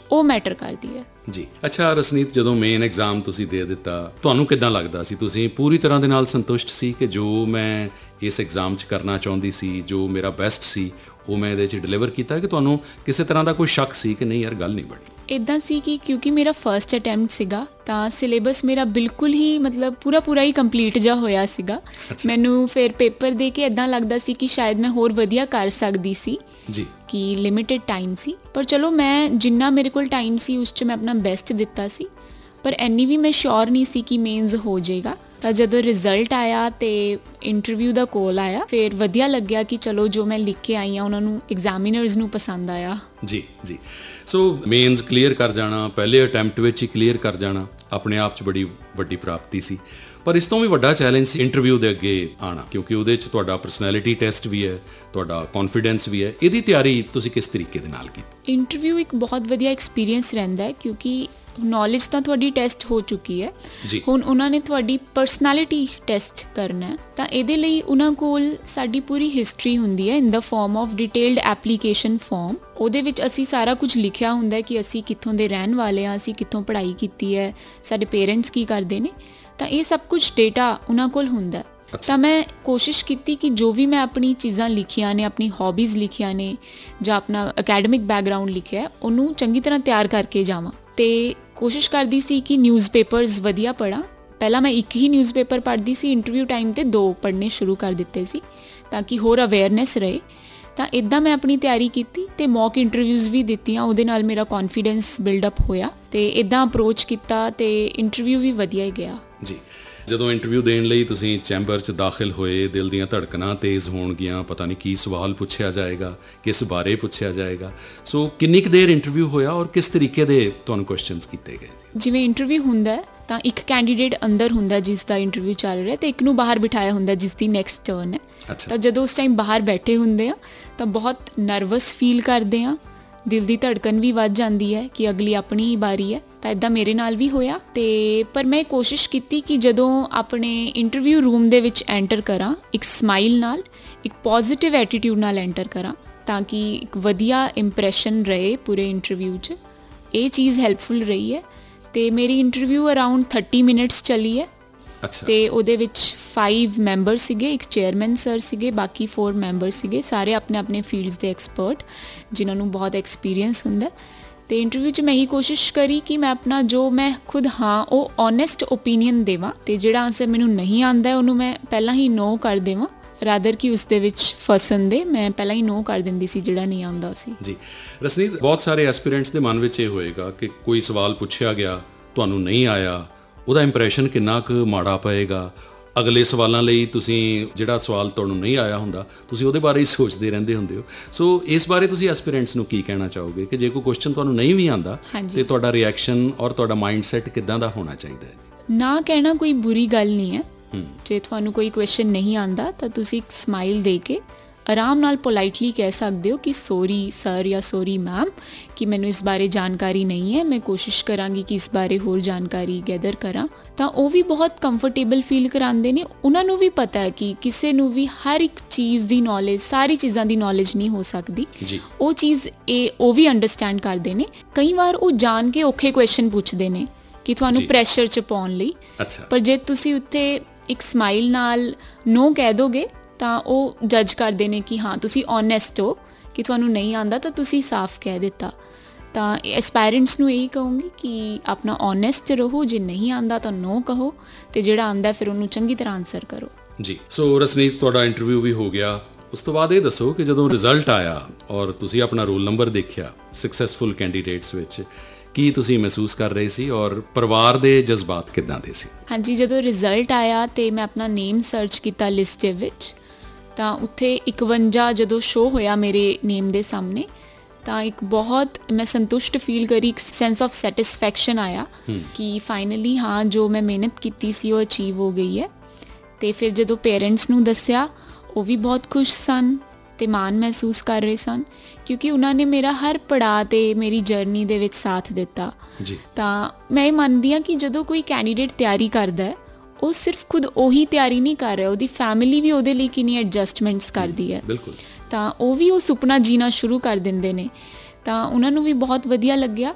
ਉਹ ਮੈਟਰ ਕਰਦੀ ਹੈ ਜੀ। ਅੱਛਾ ਰਸਨੀਤ, ਜਦੋਂ ਮੇਨ ਐਗਜ਼ਾਮ ਤੁਸੀਂ ਦੇ ਦਿੱਤਾ, ਤੁਹਾਨੂੰ ਕਿੱਦਾਂ ਲੱਗਦਾ ਸੀ? ਤੁਸੀਂ ਪੂਰੀ ਤਰ੍ਹਾਂ ਦੇ ਨਾਲ ਸੰਤੁਸ਼ਟ ਸੀ ਕਿ ਜੋ ਮੈਂ ਇਸ ਐਗਜ਼ਾਮ 'ਚ ਕਰਨਾ ਚਾਹੁੰਦੀ ਸੀ, ਜੋ ਮੇਰਾ ਬੈਸਟ ਸੀ, ਉਹ ਮੈਂ ਇਹਦੇ 'ਚ ਡਿਲੀਵਰ ਕੀਤਾ, ਕਿ ਤੁਹਾਨੂੰ ਕਿਸੇ ਤਰ੍ਹਾਂ ਦਾ ਕੋਈ ਸ਼ੱਕ ਸੀ ਕਿ ਨਹੀਂ ਯਾਰ ਗੱਲ ਨਹੀਂ ਬਣੀ? ਇੱਦਾਂ ਸੀ ਕਿ ਕਿਉਂਕਿ ਮੇਰਾ ਫਸਟ ਅਟੈਂਪਟ ਸੀਗਾ ਤਾਂ ਸਿਲੇਬਸ ਮੇਰਾ ਬਿਲਕੁਲ ਹੀ ਮਤਲਬ ਪੂਰਾ ਹੀ ਕੰਪਲੀਟ ਜਿਹਾ ਹੋਇਆ ਸੀਗਾ। ਮੈਨੂੰ ਫਿਰ ਪੇਪਰ ਦੇ ਕੇ ਇੱਦਾਂ ਲੱਗਦਾ ਸੀ ਕਿ ਸ਼ਾਇਦ ਮੈਂ ਹੋਰ ਵਧੀਆ ਕਰ ਸਕਦੀ ਸੀ ਜੀ, ਕਿ ਲਿਮਿਟਿਡ ਟਾਈਮ ਸੀ, ਪਰ ਚਲੋ ਮੈਂ ਜਿੰਨਾ ਮੇਰੇ ਕੋਲ ਟਾਈਮ ਸੀ ਉਸ 'ਚ ਮੈਂ ਆਪਣਾ ਬੈਸਟ ਦਿੱਤਾ ਸੀ। ਪਰ ਇੰਨੀ ਵੀ ਮੈਂ ਸ਼ੋਰ ਨਹੀਂ ਸੀ ਕਿ ਮੇਨਸ ਹੋ ਜਾਏਗਾ। ਤਾਂ ਜਦੋਂ ਰਿਜ਼ਲਟ ਆਇਆ ਅਤੇ ਇੰਟਰਵਿਊ ਦਾ ਕੋਲ ਆਇਆ, ਫਿਰ ਵਧੀਆ ਲੱਗਿਆ ਕਿ ਚਲੋ ਜੋ ਮੈਂ ਲਿਖ ਕੇ ਆਈ ਹਾਂ ਉਹਨਾਂ ਨੂੰ ਐਗਜ਼ਾਮੀਨਰਸ ਨੂੰ ਪਸੰਦ ਆਇਆ। ਜੀ ਜੀ। ਸੋ ਮੇਨਸ ਕਲੀਅਰ ਕਰ ਜਾਣਾ, ਪਹਿਲੇ ਅਟੈਂਪਟ ਵਿੱਚ ਹੀ ਕਲੀਅਰ ਕਰ ਜਾਣਾ, ਆਪਣੇ ਆਪ 'ਚ ਬੜੀ ਵੱਡੀ ਪ੍ਰਾਪਤੀ ਸੀ। ਪਰ ਇਸ ਤੋਂ ਵੀ ਵੱਡਾ ਚੈਲੰਜ ਸੀ ਇੰਟਰਵਿਊ ਦੇ ਅੱਗੇ ਆਉਣਾ, ਕਿਉਂਕਿ ਉਹਦੇ 'ਚ ਤੁਹਾਡਾ ਪਰਸਨੈਲਿਟੀ ਟੈਸਟ ਵੀ ਹੈ, ਤੁਹਾਡਾ ਕੌਨਫੀਡੈਂਸ ਵੀ ਹੈ। ਇਹਦੀ ਤਿਆਰੀ ਤੁਸੀਂ ਕਿਸ ਤਰੀਕੇ ਦੇ ਨਾਲ ਕੀਤੀ? ਇੰਟਰਵਿਊ ਇੱਕ ਬਹੁਤ ਵਧੀਆ ਐਕਸਪੀਰੀਅੰਸ ਰਹਿੰਦਾ ਹੈ, ਕਿਉਂਕਿ ਨੌਲੇਜ ਤਾਂ ਤੁਹਾਡੀ ਟੈਸਟ ਹੋ ਚੁੱਕੀ ਹੈ, ਹੁਣ ਉਹਨਾਂ ਨੇ ਤੁਹਾਡੀ ਪਰਸਨੈਲਿਟੀ ਟੈਸਟ ਕਰਨਾ ਹੈ। ਤਾਂ ਇਹਦੇ ਲਈ ਉਹਨਾਂ ਕੋਲ ਸਾਡੀ ਪੂਰੀ ਹਿਸਟਰੀ ਹੁੰਦੀ ਹੈ ਇਨ ਦਾ farm of detailed application form. ਉਹਦੇ ਵਿੱਚ ਅਸੀਂ ਸਾਰਾ ਕੁਝ ਲਿਖਿਆ ਹੁੰਦਾ ਕਿ ਅਸੀਂ ਕਿੱਥੋਂ ਦੇ ਰਹਿਣ ਵਾਲੇ ਹਾਂ, ਅਸੀਂ ਕਿੱਥੋਂ ਪੜ੍ਹਾਈ ਕੀਤੀ ਹੈ, ਸਾਡੇ ਪੇਰੈਂਟਸ ਕੀ ਕਰਦੇ ਨੇ, ਤਾਂ ਇਹ ਸਭ ਕੁਝ ਡੇਟਾ ਉਹਨਾਂ ਕੋਲ ਹੁੰਦਾ। ਤਾਂ ਮੈਂ ਕੋਸ਼ਿਸ਼ ਕੀਤੀ ਕਿ ਜੋ ਵੀ ਮੈਂ ਆਪਣੀ ਚੀਜ਼ਾਂ ਲਿਖੀਆਂ ਨੇ, ਆਪਣੀ ਹੌਬੀਜ਼ ਲਿਖੀਆਂ ਨੇ ਜਾਂ ਆਪਣਾ ਅਕੈਡਮਿਕ ਬੈਕਗਰਾਊਂਡ ਲਿਖਿਆ, ਉਹਨੂੰ ਚੰਗੀ ਤਰ੍ਹਾਂ ਤਿਆਰ ਕਰਕੇ ਜਾਵਾਂ। ਅਤੇ ਕੋਸ਼ਿਸ਼ ਕਰਦੀ ਸੀ ਕਿ ਨਿਊਜ਼ਪੇਪਰਸ ਵਧੀਆ ਪੜ੍ਹਾਂ। ਪਹਿਲਾਂ ਮੈਂ ਇੱਕ ਹੀ ਨਿਊਜ਼ਪੇਪਰ ਪੜ੍ਹਦੀ ਸੀ, ਇੰਟਰਵਿਊ ਟਾਈਮ 'ਤੇ 2 ਪੜ੍ਹਨੇ ਸ਼ੁਰੂ ਕਰ ਦਿੱਤੇ ਸੀ ਤਾਂ ਕਿ ਹੋਰ ਅਵੇਅਰਨੈਸ ਰਹੇ। ਤਾਂ ਇੱਦਾਂ ਮੈਂ ਆਪਣੀ ਤਿਆਰੀ ਕੀਤੀ ਅਤੇ ਮੌਕ ਇੰਟਰਵਿਊਜ਼ ਵੀ ਦਿੱਤੀਆਂ, ਉਹਦੇ ਨਾਲ ਮੇਰਾ ਕੌਨਫੀਡੈਂਸ ਬਿਲਡਅਪ ਹੋਇਆ ਅਤੇ ਇੱਦਾਂ ਅਪਰੋਚ ਕੀਤਾ ਅਤੇ ਇੰਟਰਵਿਊ ਵੀ ਵਧੀਆ ਹੀ ਗਿਆ। ਜੀ। ਜਦੋਂ ਇੰਟਰਵਿਊ ਦੇਣ ਲਈ ਤੁਸੀਂ ਚੈਂਬਰ 'ਚ ਦਾਖਲ ਹੋਏ, ਦਿਲ ਦੀਆਂ ਧੜਕਣਾਂ ਤੇਜ਼ ਹੋਣਗੀਆਂ, ਪਤਾ ਨਹੀਂ ਕੀ ਸਵਾਲ ਪੁੱਛਿਆ ਜਾਏਗਾ, ਕਿਸ ਬਾਰੇ ਪੁੱਛਿਆ ਜਾਏਗਾ। ਸੋ ਕਿੰਨੀ ਕੁ ਦੇਰ ਇੰਟਰਵਿਊ ਹੋਇਆ ਔਰ ਕਿਸ ਤਰੀਕੇ ਦੇ ਤੁਹਾਨੂੰ ਕੁਐਸਚਨਸ ਕੀਤੇ ਗਏ? ਜਿਵੇਂ ਇੰਟਰਵਿਊ ਹੁੰਦਾ ਤਾਂ ਇੱਕ ਕੈਂਡੀਡੇਟ ਅੰਦਰ ਹੁੰਦਾ ਜਿਸ ਦਾ ਇੰਟਰਵਿਊ ਚੱਲ ਰਿਹਾ, ਅਤੇ ਇੱਕ ਨੂੰ ਬਾਹਰ ਬਿਠਾਇਆ ਹੁੰਦਾ ਜਿਸ ਦੀ ਨੈਕਸਟ ਟਰਨ ਹੈ। ਤਾਂ ਜਦੋਂ ਉਸ ਟਾਈਮ ਬਾਹਰ ਬੈਠੇ ਹੁੰਦੇ ਆ ਤਾਂ ਬਹੁਤ ਨਰਵਸ ਫੀਲ ਕਰਦੇ ਆ, ਦਿਲ ਦੀ ਧੜਕਣ ਵੀ ਵੱਧ ਜਾਂਦੀ ਹੈ ਕਿ ਅਗਲੀ ਆਪਣੀ ਹੀ ਬਾਰੀ ਹੈ। ਤਾਂ ਇੱਦਾਂ ਮੇਰੇ ਨਾਲ ਵੀ ਹੋਇਆ। ਅਤੇ ਪਰ ਮੈਂ ਕੋਸ਼ਿਸ਼ ਕੀਤੀ ਕਿ ਜਦੋਂ ਆਪਣੇ ਇੰਟਰਵਿਊ ਰੂਮ ਦੇ ਵਿੱਚ ਐਂਟਰ ਕਰਾਂ, ਇੱਕ ਸਮਾਈਲ ਨਾਲ, ਇੱਕ ਪੋਜ਼ੀਟਿਵ ਐਟੀਟਿਊਡ ਨਾਲ ਐਂਟਰ ਕਰਾਂ ਤਾਂ ਕਿ ਇੱਕ ਵਧੀਆ ਇੰਪ੍ਰੈਸ਼ਨ ਰਹੇ ਪੂਰੇ ਇੰਟਰਵਿਊ 'ਚ। ਇਹ ਚੀਜ਼ ਹੈਲਪਫੁਲ ਰਹੀ ਹੈ। ਅਤੇ ਮੇਰੀ ਇੰਟਰਵਿਊ ਅਰਾਊਂਡ 30 ਮਿੰਟਸ ਚੱਲੀ ਹੈ। ਅਤੇ ਉਹਦੇ ਵਿੱਚ 5 ਮੈਂਬਰ ਸੀਗੇ, ਇੱਕ ਚੇਅਰਮੈਨ ਸਰ ਸੀਗੇ, ਬਾਕੀ 4 ਮੈਂਬਰ ਸੀਗੇ, ਸਾਰੇ ਆਪਣੇ ਆਪਣੇ ਫੀਲਡਸ ਦੇ ਐਕਸਪਰਟ ਜਿਨ੍ਹਾਂ ਨੂੰ ਬਹੁਤ ਐਕਸਪੀਰੀਅੰਸ ਹੁੰਦਾ। ਅਤੇ ਇੰਟਰਵਿਊ 'ਚ ਮੈਂ ਇਹੀ ਕੋਸ਼ਿਸ਼ ਕਰੀ ਕਿ ਮੈਂ ਆਪਣਾ ਜੋ ਮੈਂ ਖੁਦ ਹਾਂ ਉਹ ਓਨੈਸਟ ਓਪੀਨੀਅਨ ਦੇਵਾਂ, ਅਤੇ ਜਿਹੜਾ ਆਂਸਰ ਮੈਨੂੰ ਨਹੀਂ ਆਉਂਦਾ ਉਹਨੂੰ ਮੈਂ ਪਹਿਲਾਂ ਹੀ ਨੋ ਕਰ ਦੇਵਾਂ, ਰਾਦਰ ਕਿ ਉਸ ਦੇ ਵਿੱਚ ਫਸਣ ਦੇ ਮੈਂ ਪਹਿਲਾਂ ਹੀ ਨੋ ਕਰ ਦਿੰਦੀ ਸੀ ਜਿਹੜਾ ਨਹੀਂ ਆਉਂਦਾ ਸੀ। ਜੀ ਰਸਨੀਤ, ਬਹੁਤ ਸਾਰੇ ਐਸਪੀਰੈਂਟਸ ਦੇ ਮਨ ਵਿੱਚ ਇਹ ਹੋਏਗਾ ਕਿ ਕੋਈ ਸਵਾਲ ਪੁੱਛਿਆ ਗਿਆ, ਤੁਹਾਨੂੰ ਨਹੀਂ ਆਇਆ, ਉਹਦਾ ਇੰਪ੍ਰੈਸ਼ਨ ਕਿੰਨਾ ਕੁ ਮਾੜਾ ਪਏਗਾ। ਅਗਲੇ ਸਵਾਲਾਂ ਲਈ ਤੁਸੀਂ ਜਿਹੜਾ ਸਵਾਲ ਤੁਹਾਨੂੰ ਨਹੀਂ ਆਇਆ ਹੁੰਦਾ, ਤੁਸੀਂ ਉਹਦੇ ਬਾਰੇ ਹੀ ਸੋਚਦੇ ਰਹਿੰਦੇ ਹੁੰਦੇ ਹੋ। ਸੋ ਇਸ ਬਾਰੇ ਤੁਸੀਂ ਐਸਪੀਰੈਂਟਸ ਨੂੰ ਕੀ ਕਹਿਣਾ ਚਾਹੋਗੇ ਕਿ ਜੇ ਕੋਈ ਕੁਐਸਚਨ ਤੁਹਾਨੂੰ ਨਹੀਂ ਵੀ ਆਉਂਦਾ ਤੇ ਤੁਹਾਡਾ ਰਿਐਕਸ਼ਨ ਔਰ ਤੁਹਾਡਾ ਮਾਈਂਡ ਸੈਟ ਕਿੱਦਾਂ ਦਾ ਹੋਣਾ ਚਾਹੀਦਾ ਹੈ? ਨਾ ਕਹਿਣਾ ਕੋਈ ਬੁਰੀ ਗੱਲ ਨਹੀਂ ਹੈ। ਜੇ ਤੁਹਾਨੂੰ ਕੋਈ ਕੁਐਸਚਨ ਨਹੀਂ ਆਉਂਦਾ ਤਾਂ ਤੁਸੀਂ ਇੱਕ ਸਮਾਈਲ ਦੇ ਕੇ ਆਰਾਮ ਨਾਲ ਪੋਲਾਈਟਲੀ ਕਹਿ ਸਕਦੇ ਹੋ ਕਿ ਸੋਰੀ ਸਰ ਜਾਂ ਸੋਰੀ ਮੈਮ ਕਿ ਮੈਨੂੰ ਇਸ ਬਾਰੇ ਜਾਣਕਾਰੀ ਨਹੀਂ ਹੈ, ਮੈਂ ਕੋਸ਼ਿਸ਼ ਕਰਾਂਗੀ ਕਿ ਇਸ ਬਾਰੇ ਹੋਰ ਜਾਣਕਾਰੀ ਗੈਦਰ ਕਰਾਂ। ਤਾਂ ਉਹ ਵੀ ਬਹੁਤ ਕੰਫਰਟੇਬਲ ਫੀਲ ਕਰਾਉਂਦੇ ਨੇ। ਉਹਨਾਂ ਨੂੰ ਵੀ ਪਤਾ ਹੈ ਕਿ ਕਿਸੇ ਨੂੰ ਵੀ ਹਰ ਇੱਕ ਚੀਜ਼ ਦੀ ਨੌਲੇਜ, ਸਾਰੀ ਚੀਜ਼ਾਂ ਦੀ ਨੌਲੇਜ ਨਹੀਂ ਹੋ ਸਕਦੀ। ਉਹ ਚੀਜ਼ ਉਹ ਵੀ ਅੰਡਰਸਟੈਂਡ ਕਰਦੇ ਨੇ। ਕਈ ਵਾਰ ਉਹ ਜਾਣ ਕੇ ਔਖੇ ਕੁਐਸਚਨ ਪੁੱਛਦੇ ਨੇ ਕਿ ਤੁਹਾਨੂੰ ਪ੍ਰੈਸ਼ਰ 'ਚ ਪਾਉਣ ਲਈ। ਪਰ ਜੇ ਤੁਸੀਂ ਉੱਥੇ ਇੱਕ ਸਮਾਈਲ ਨਾਲ ਨੋ ਕਹਿ ਦੋਗੇ ਤਾਂ ਉਹ ਜੱਜ ਕਰਦੇ ਨੇ ਕਿ ਹਾਂ ਤੁਸੀਂ ਓਨੈਸਟ ਹੋ, ਕਿ ਤੁਹਾਨੂੰ ਨਹੀਂ ਆਉਂਦਾ ਤਾਂ ਤੁਸੀਂ ਸਾਫ਼ ਕਹਿ ਦਿੱਤਾ। ਤਾਂ ਐਸਪਾਇਰੈਂਟਸ ਨੂੰ ਇਹੀ ਕਹੂੰਗੀ ਕਿ ਆਪਣਾ ਓਨੈਸਟ ਰਹੋ, ਜੇ ਨਹੀਂ ਆਉਂਦਾ ਤਾਂ ਨੋ ਕਹੋ, ਅਤੇ ਜਿਹੜਾ ਆਉਂਦਾ ਫਿਰ ਉਹਨੂੰ ਚੰਗੀ ਤਰ੍ਹਾਂ ਆਨਸਰ ਕਰੋ। ਜੀ। ਸੋ ਰਸਨੀਤ, ਤੁਹਾਡਾ ਇੰਟਰਵਿਊ ਵੀ ਹੋ ਗਿਆ। ਉਸ ਤੋਂ ਬਾਅਦ ਇਹ ਦੱਸੋ ਕਿ ਜਦੋਂ ਰਿਜ਼ਲਟ ਆਇਆ ਔਰ ਤੁਸੀਂ ਆਪਣਾ ਰੋਲ ਨੰਬਰ ਦੇਖਿਆ ਸਕਸੈਸਫੁਲ ਕੈਂਡੀਡੇਟਸ ਵਿੱਚ, ਕੀ ਤੁਸੀਂ ਮਹਿਸੂਸ ਕਰ ਰਹੇ ਸੀ ਔਰ ਪਰਿਵਾਰ ਦੇ ਜਜ਼ਬਾਤ ਕਿੱਦਾਂ ਦੇ ਸੀ? ਹਾਂਜੀ, ਜਦੋਂ ਰਿਜ਼ਲਟ ਆਇਆ ਅਤੇ ਮੈਂ ਆਪਣਾ ਨੇਮ ਸਰਚ ਕੀਤਾ ਲਿਸਟ ਦੇ ਵਿੱਚ, ਤਾਂ ਉੱਥੇ 51 ਜਦੋਂ ਸ਼ੋਅ ਹੋਇਆ ਮੇਰੇ ਨੇਮ ਦੇ ਸਾਹਮਣੇ, ਤਾਂ ਇੱਕ ਬਹੁਤ ਮੈਂ ਸੰਤੁਸ਼ਟ ਫੀਲ ਕਰੀ, ਇੱਕ ਸੈਂਸ ਆਫ ਸੈਟਿਸਫੈਕਸ਼ਨ ਆਇਆ ਕਿ ਫਾਈਨਲੀ ਹਾਂ ਜੋ ਮੈਂ ਮਿਹਨਤ ਕੀਤੀ ਸੀ ਉਹ ਅਚੀਵ ਹੋ ਗਈ ਹੈ। ਅਤੇ ਫਿਰ ਜਦੋਂ ਪੇਰੈਂਟਸ ਨੂੰ ਦੱਸਿਆ, ਉਹ ਵੀ ਬਹੁਤ ਖੁਸ਼ ਸਨ ਅਤੇ ਮਾਣ ਮਹਿਸੂਸ ਕਰ ਰਹੇ ਸਨ, ਕਿਉਂਕਿ ਉਹਨਾਂ ਨੇ ਮੇਰਾ ਹਰ ਪੜਾਅ 'ਤੇ ਮੇਰੀ ਜਰਨੀ ਦੇ ਵਿੱਚ ਸਾਥ ਦਿੱਤਾ। ਤਾਂ ਮੈਂ ਇਹ ਮੰਨਦੀ ਹਾਂ ਕਿ ਜਦੋਂ ਕੋਈ ਕੈਂਡੀਡੇਟ ਤਿਆਰੀ ਕਰਦਾ ਹੈ, ਉਹ ਸਿਰਫ ਖੁਦ ਉਹੀ ਤਿਆਰੀ ਨਹੀਂ ਕਰ ਰਿਹਾ, ਉਹਦੀ ਫੈਮਿਲੀ ਵੀ ਉਹਦੇ ਲਈ ਕਿੰਨੀ ਐਡਜਸਟਮੈਂਟਸ ਕਰਦੀ ਹੈ। ਤਾਂ ਉਹ ਵੀ ਉਹ ਸੁਪਨਾ ਜੀਣਾ ਸ਼ੁਰੂ ਕਰ ਦਿੰਦੇ ਨੇ। ਤਾਂ ਉਹਨਾਂ ਨੂੰ ਵੀ ਬਹੁਤ ਵਧੀਆ ਲੱਗਿਆ